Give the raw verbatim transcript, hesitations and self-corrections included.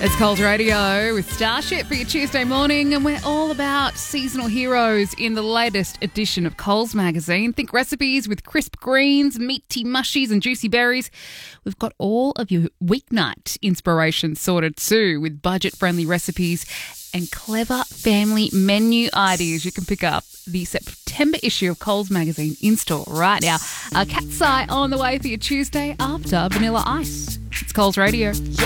It's Coles Radio with Starship for your Tuesday morning, and we're all about seasonal heroes in the latest edition of Coles magazine. Think recipes with crisp greens, meaty mushies and juicy berries. We've got all of your weeknight inspiration sorted too, with budget-friendly recipes and clever family menu ideas. You can pick up the September issue of Coles magazine in store right now. Uh, Cat's Eye on the way for your Tuesday after Vanilla Ice. It's Coles Radio.